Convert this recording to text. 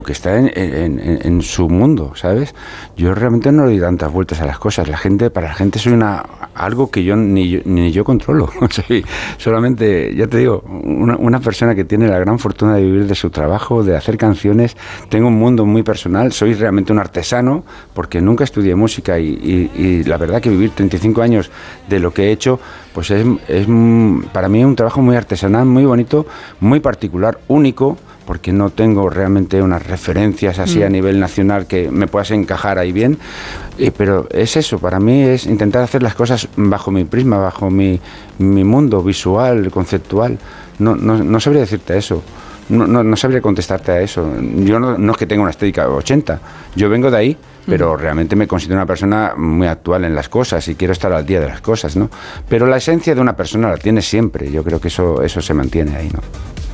que está en su mundo, ¿sabes? Yo realmente no le doy tantas vueltas a las cosas. Para la gente soy algo que yo ni yo controlo. Soy solamente, ya te digo, una persona que tiene la gran fortuna de vivir de su trabajo, de hacer canciones. Tengo un mundo muy personal. Soy realmente un artesano porque nunca estudié música y la verdad que vivir 35 años de lo que he hecho, pues es para mí un trabajo muy artesanal, muy bonito, muy particular, único, porque no tengo realmente unas referencias así a nivel nacional que me puedas encajar ahí bien, pero es eso, para mí es intentar hacer las cosas bajo mi prisma, bajo mi mundo visual, conceptual. No sabría decirte eso, no sabría contestarte a eso. Yo no es que tenga una estética 80, yo vengo de ahí, pero realmente me considero una persona muy actual en las cosas y quiero estar al día de las cosas, ¿no? Pero la esencia de una persona la tiene siempre, yo creo que eso se mantiene ahí, ¿no?